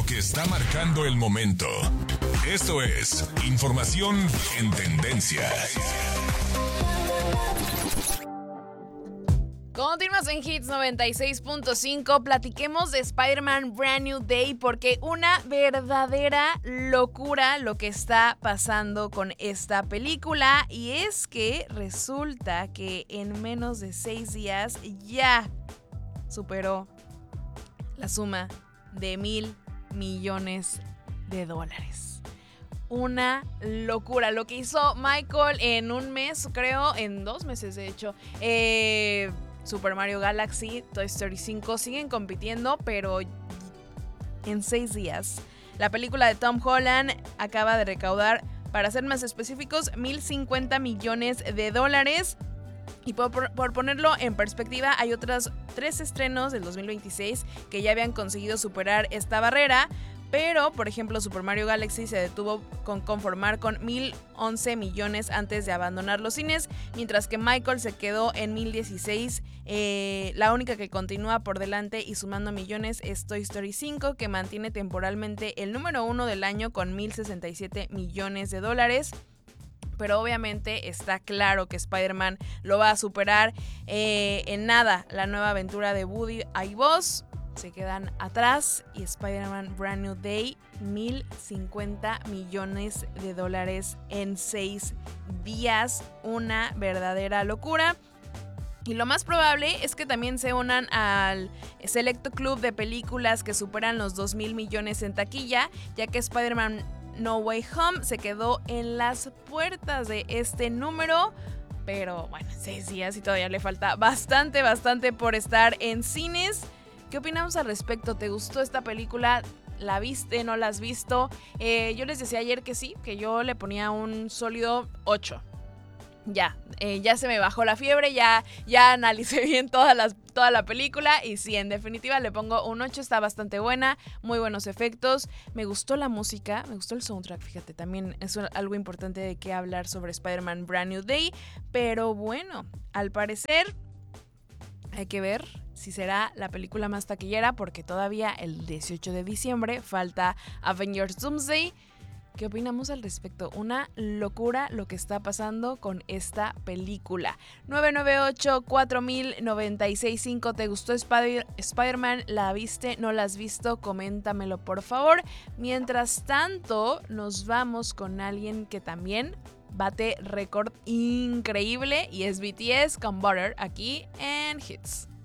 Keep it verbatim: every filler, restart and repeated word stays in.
que está marcando el momento. Esto es Información en Tendencia. Continuamos en Hits noventa y seis punto cinco. Platiquemos de Spider-Man Brand New Day porque una verdadera locura lo que está pasando con esta película. Y es que resulta que en menos de seis días ya superó la suma de mil millones de dólares. Una locura. Lo que hizo Michael en un mes, creo, en dos meses de hecho. Eh... Super Mario Galaxy, Toy Story cinco siguen compitiendo, pero en seis días. La película de Tom Holland acaba de recaudar, para ser más específicos, mil cincuenta millones de dólares. Y por, por ponerlo en perspectiva, hay otros tres estrenos del dos mil veintiséis que ya habían conseguido superar esta barrera. Pero, por ejemplo, Super Mario Galaxy se detuvo con conformar con mil once millones antes de abandonar los cines, mientras que Michael se quedó en mil dieciséis. Eh, la única que continúa por delante y sumando millones es Toy Story cinco, que mantiene temporalmente el número uno del año con mil sesenta y siete millones de dólares. Pero obviamente está claro que Spider-Man lo va a superar. Eh, en nada, la nueva aventura de Woody y Buzz se quedan atrás y Spider-Man Brand New Day, mil cincuenta millones de dólares en seis días. Una verdadera locura. Y lo más probable es que también se unan al selecto club de películas que superan los dos mil millones en taquilla, ya que Spider-Man No Way Home se quedó en las puertas de este número. Pero bueno, seis días y todavía le falta bastante, bastante por estar en cines. ¿Qué opinamos al respecto? ¿Te gustó esta película? ¿La viste? ¿No la has visto? Eh, yo les decía ayer que sí, que yo le ponía un sólido ocho. Ya, eh, ya se me bajó la fiebre, ya, ya analicé bien todas las, toda la película y sí, en definitiva le pongo un ocho, está bastante buena, muy buenos efectos, me gustó la música, me gustó el soundtrack, fíjate, también es algo importante de qué hablar sobre Spider-Man Brand New Day, pero bueno, al parecer hay que ver si será la película más taquillera porque todavía el dieciocho de diciembre falta Avengers Doomsday. ¿Qué opinamos al respecto? Una locura lo que está pasando con esta película. nueve nueve ocho, cuatro mil, noventa y seis cinco. ¿Te gustó Spider- Spider-Man? ¿La viste? ¿No la has visto? Coméntamelo por favor. Mientras tanto, nos vamos con alguien que también bate récord increíble y es B T S con Butter aquí en Hits.